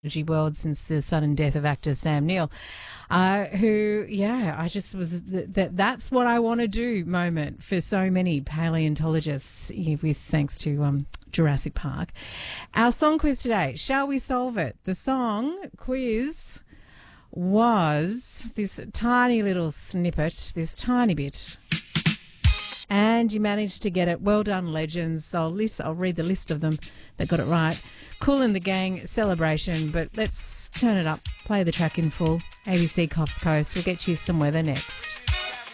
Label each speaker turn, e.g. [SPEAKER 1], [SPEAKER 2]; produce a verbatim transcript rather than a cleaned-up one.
[SPEAKER 1] world since the sudden death of actor Sam Neill, uh, who, yeah, I just was th- that that's what I want to do moment for so many paleontologists, yeah, with thanks to um, Jurassic Park. Our song quiz today, shall we solve it? The song quiz was this tiny little snippet, this tiny bit. And you managed to get it. Well done, legends. I'll list, I'll read the list of them that got it right. Kool and the Gang, Celebration. But let's turn it up. Play the track in full. A B C Coffs Coast. We'll get you some weather next.